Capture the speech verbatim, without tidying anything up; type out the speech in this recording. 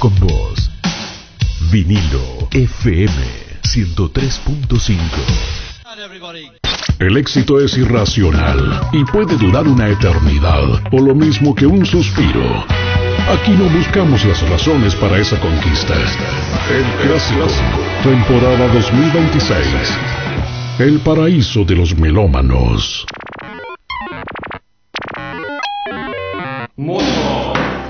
con vos. Vinilo F M ciento tres punto cinco. El éxito es irracional y puede durar una eternidad, o lo mismo que un suspiro. Aquí no buscamos las razones para esa conquista. El Clásico, temporada dos mil veintiséis. El paraíso de los melómanos. Muy